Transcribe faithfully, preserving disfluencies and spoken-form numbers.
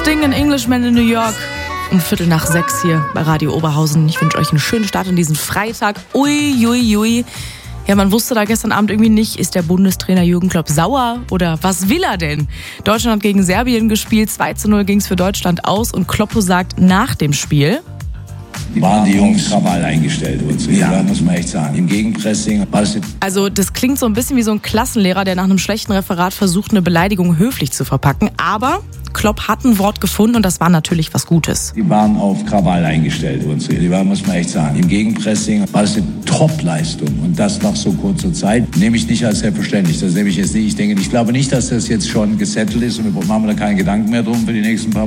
Sting in Englishman in New York. Um Viertel nach sechs hier bei Radio Oberhausen. Ich wünsche euch einen schönen Start in diesen Freitag. Ui, ui, ui. Ja, man wusste da gestern Abend irgendwie nicht, ist der Bundestrainer Jürgen Klopp sauer oder was will er denn? Deutschland hat gegen Serbien gespielt, zwei zu null ging es für Deutschland aus und Kloppo sagt nach dem Spiel: Waren die Jungs Krawall eingestellt und so, ja, muss man echt sagen. Im Gegenpressing. Also das klingt so ein bisschen wie so ein Klassenlehrer, der nach einem schlechten Referat versucht, eine Beleidigung höflich zu verpacken. Aber Klopp hat ein Wort gefunden und das war natürlich was Gutes. Die waren auf Krawall eingestellt und so, die waren, muss man echt sagen. Im Gegenpressing war es eine Top-Leistung und das nach so kurzer Zeit nehme ich nicht als selbstverständlich. Das nehme ich jetzt nicht. Ich denke, ich glaube nicht, dass das jetzt schon gesettelt ist und wir machen da keinen Gedanken mehr drum für die nächsten paar